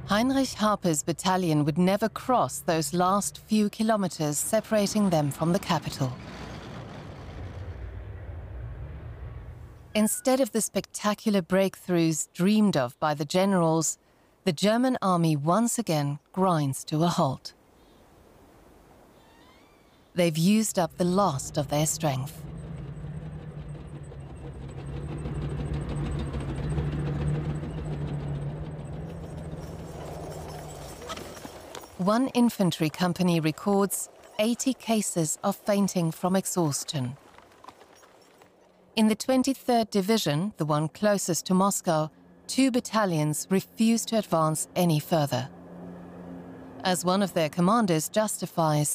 Heinrich Harper's battalion would never cross those last few kilometers separating them from the capital. Instead of the spectacular breakthroughs dreamed of by the generals, the German army once again grinds to a halt. They've used up the last of their strength. One infantry company records 80 cases of fainting from exhaustion. In the 23rd Division, the one closest to Moscow, 2 battalions refuse to advance any further. As one of their commanders justifies,